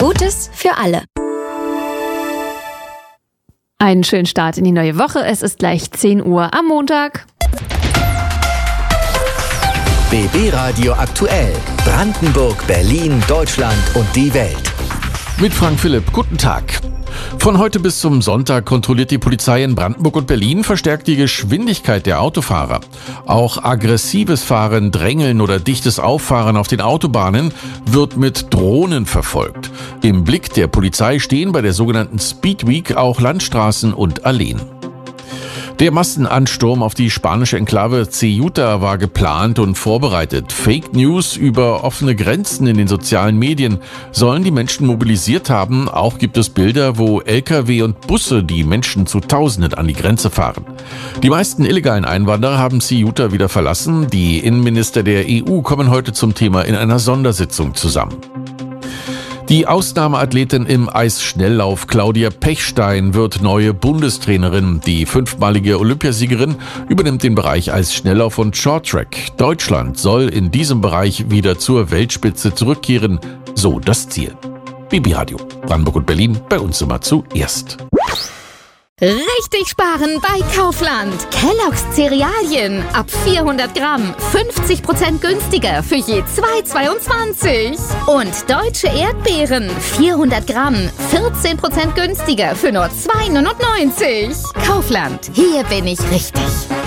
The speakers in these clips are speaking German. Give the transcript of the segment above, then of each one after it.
Gutes für alle. Einen schönen Start in die neue Woche. Es ist gleich 10 Uhr am Montag. BB Radio aktuell. Brandenburg, Berlin, Deutschland und die Welt. Mit Frank Philipp, guten Tag. Von heute bis zum Sonntag kontrolliert die Polizei in Brandenburg und Berlin verstärkt die Geschwindigkeit der Autofahrer. Auch aggressives Fahren, Drängeln oder dichtes Auffahren auf den Autobahnen wird mit Drohnen verfolgt. Im Blick der Polizei stehen bei der sogenannten Speed Week auch Landstraßen und Alleen. Der Massenansturm auf die spanische Enklave Ceuta war geplant und vorbereitet. Fake News über offene Grenzen in den sozialen Medien sollen die Menschen mobilisiert haben. Auch gibt es Bilder, wo Lkw und Busse die Menschen zu Tausenden an die Grenze fahren. Die meisten illegalen Einwanderer haben Ceuta wieder verlassen. Die Innenminister der EU kommen heute zum Thema in einer Sondersitzung zusammen. Die Ausnahmeathletin im Eisschnelllauf Claudia Pechstein wird neue Bundestrainerin. Die 5-malige Olympiasiegerin übernimmt den Bereich Eisschnelllauf und Shorttrack. Deutschland soll in diesem Bereich wieder zur Weltspitze zurückkehren, so das Ziel. BB Radio, Brandenburg und Berlin, bei uns immer zuerst. Richtig sparen bei Kaufland. Kellogg's Cerealien ab 400 Gramm 50% günstiger für je 2,22. Und deutsche Erdbeeren 400 Gramm 14% günstiger für nur 2,99. Kaufland, hier bin ich richtig.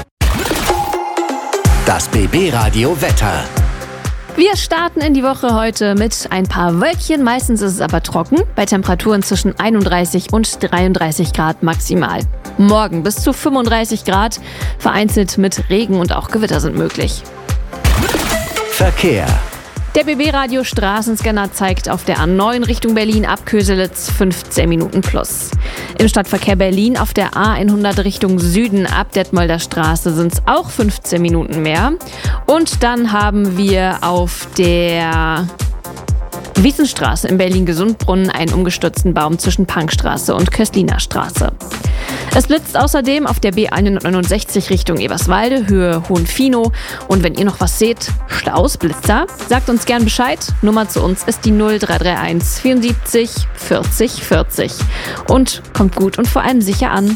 Das BB Radio Wetter. Wir starten in die Woche heute mit ein paar Wölkchen. Meistens ist es aber trocken, bei Temperaturen zwischen 31 und 33 Grad maximal. Morgen bis zu 35 Grad, vereinzelt mit Regen und auch Gewitter sind möglich. Verkehr. Der BB-Radio Straßenscanner zeigt auf der A9 Richtung Berlin ab Köselitz 15 Minuten plus. Im Stadtverkehr Berlin auf der A100 Richtung Süden ab Detmolder Straße sind es auch 15 Minuten mehr. Und dann haben wir auf der Wiesenstraße in Berlin-Gesundbrunnen einen umgestürzten Baum zwischen Pankstraße und Kösliner Straße. Es blitzt außerdem auf der B169 Richtung Eberswalde, Höhe Hohenfinoh. Und wenn ihr noch was seht, Staus, Blitzer, sagt uns gern Bescheid. Nummer zu uns ist die 0331 74 40 40. Und kommt gut und vor allem sicher an.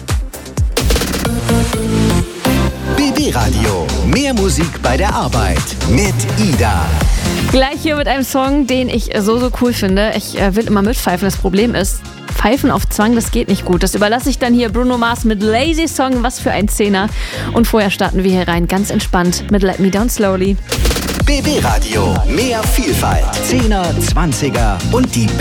BB Radio, mehr Musik bei der Arbeit mit Ida. Gleich hier mit einem Song, den ich so cool finde. Ich will immer mitpfeifen. Das Problem ist, Pfeifen auf Zwang, das geht nicht gut. Das überlasse ich dann hier Bruno Mars mit Lazy Song. Was für ein Zehner. Und vorher starten wir hier rein, ganz entspannt mit Let Me Down Slowly. BB Radio, mehr Vielfalt. 10er, 20er und die